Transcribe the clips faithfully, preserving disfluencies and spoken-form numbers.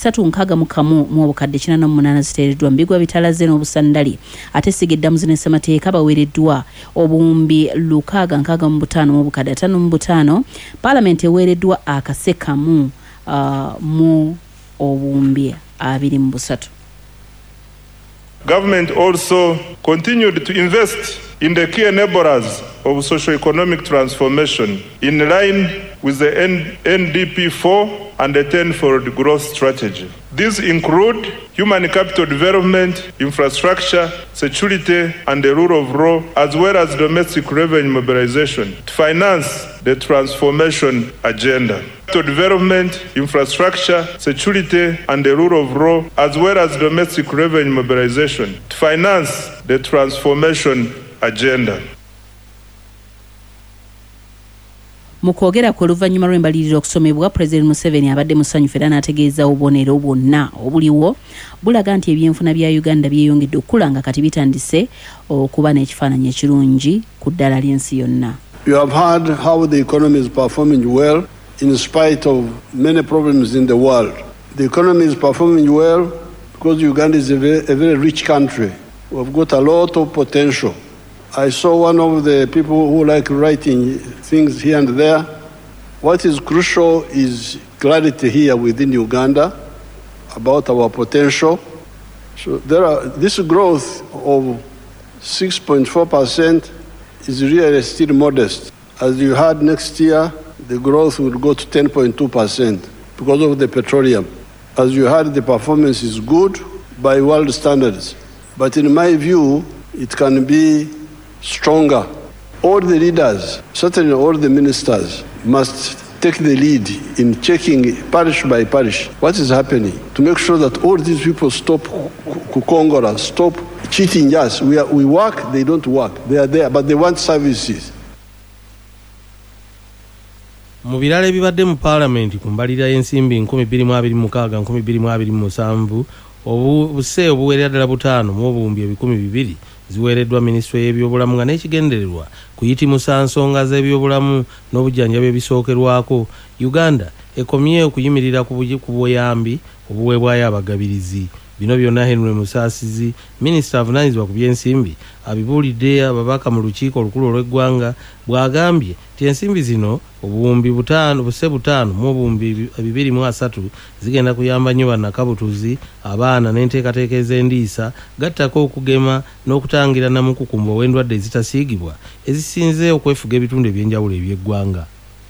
bisatu nkaaga mu kamu mu obukadde kinaana mu munaana ziteereddwa mu bigwa bitalaze n'obusandali ate Sigeddamuzi ne Ssemateeka baweereddwa obuwumbi lukaaga nkaaga mu butaano mu obukadde ataano mu butaano. Paalamenti eweereddwa akase kamu uh, mu obuwumbi abiri mu busatu. Government also continued to invest in the key enablers of socio-economic transformation in line with the N D P four and the tenfold growth strategy. These include human capital development, infrastructure, security, and the rule of law, as well as domestic revenue mobilization to finance the transformation agenda. Capital development, infrastructure, security, and the rule of law, as well as domestic revenue mobilization to finance the transformation agenda. Mu kwogera ku oluvannyuma lw'embalirira okusomebwa, President Museveni abadde musanyufu era n'ategeeza obubonero bwonna obuliwo bulaga nti ebyenfuna bya Uganda byeyongedde okukula nga kati bitandise okuba n'ekifaananyi ekirungi ku ddala ly'ensi yonna. You have heard how the economy is performing well in spite of many problems in the world. The economy is performing well because Uganda is a very, a very rich country. We've got a lot of potential. I saw one of the people who like writing things here and there. What is crucial is clarity here within Uganda about our potential. So there are, this growth of six point four percent is really still modest. As you heard, next year, the growth will go to ten point two percent because of the petroleum. As you heard, the performance is good by world standards. But in my view, it can be stronger. All the leaders, certainly all the ministers, must take the lead in checking parish by parish what is happening to make sure that all these people stop kukongora, stop cheating us. We, are, we work, they don't work. They are there, but they want services. Mu birala ebibadde mu Paalamenti ku mbalirira y'ensimbi nkumi bbiri mu abiri mu mukaaga nkumi bbiri mu abiri mu musanvu obuse obuweerera ddala butaano mu obuwumbi ebikumi bibiri ziweereddwa Minisitule y'ebyobulamu nga n'ekigendererwa kuyitimusa nsonga z'ebyobulamu n'obujjanjabi ebisookerwako. Uganda ekomye okuyimirira ku buyambi obuweebwayo abagabirizi. Bino byonna Henry Musaasizi, Minisita avunaanyizibwa ku by'ensimbi, abibuulidde ababaka mu lukiiko olukulu olw'eggwanga bw'agambye nti ensimbi zino obuwumbi butaano buse butaano mu obuwumbi bibiri mu asatu zigenda kuyamba nnyo bannakabutuzi, abaana n'enteekateeka ez'endiisa, gattako okugema n'okutangira namukukumba ow'endwadde ezitasiigibwa ezisinze okwefuga ebitundu eby'enjawulo eby'eggwanga.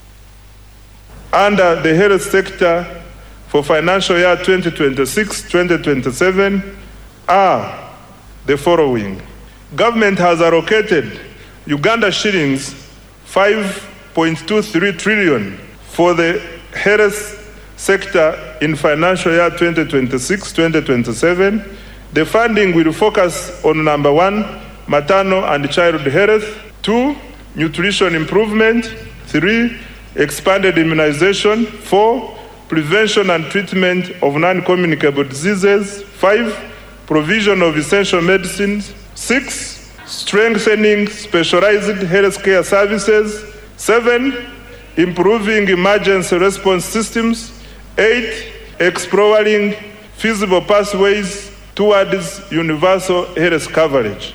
Under the health sector for financial year twenty twenty-six twenty twenty-seven are the following. Government has allocated Uganda shillings five point two three trillion for the health sector in financial year twenty twenty-six twenty twenty-seven. The funding will focus on number one, maternal and child health, two, nutrition improvement, three, expanded immunization, four, prevention and treatment of non-communicable diseases, five, provision of essential medicines, six, strengthening specialized healthcare services, seven, improving emergency response systems, eight, exploring feasible pathways towards universal health coverage.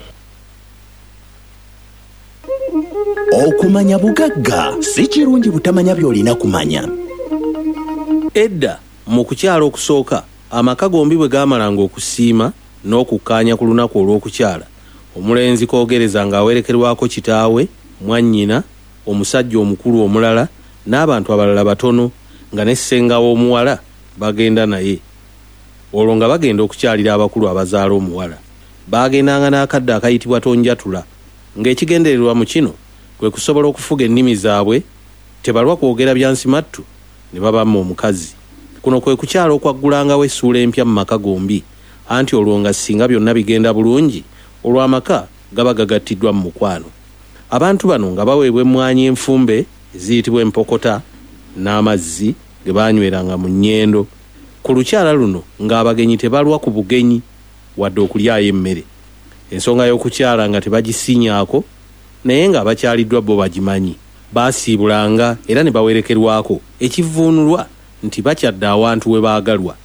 Okumanya bugagga si kirungi butamanya by'olina kumanya. Edda mu kukyala okusooka amaka gombi bwe gaamalanga okusiima n'okukkaanya ku lunaku olw'okukyala, omulenzi koogereza ng'awerekerwako kitaawe, mwannyina, omusajja omukulu omulala n'abantu abalala batono nga ne ssenga w'omuwala bagenda naye. Olwo nga bagenda okukyalira abakulu abazaala omuwala, baagendanga n'akadde akayitibwa tonjatula, ng'ekigendererwa mu kino kwe kusobola okufuga ennimi zaabwe tebalwa kwogera byansimattu ne babamma omukazi. Kuno kwe kukyala okwaggulangawo essuula empya mu maka gombi, anti olwo nga singa byonna bigenda bulungi, olw'amaka gaba gagattiddwa mu mukwano. Abantu bano nga baweebwa emmwanyi enfumbe eziyitibwa empokota n'amazzi ge baanyweranga mu nnyendo. Ku lukyala luno ng'abagenyi tebalwa ku bugenyi wadde okulyayo emmere. Ensonga y'okukyala nga tebagisinyaako, naye ng'abakyaliddwa bo bagimanyi. Baasiibulanga era ne bawerekerwako ekivuunulwa nti bakyadde awantu we baagalwa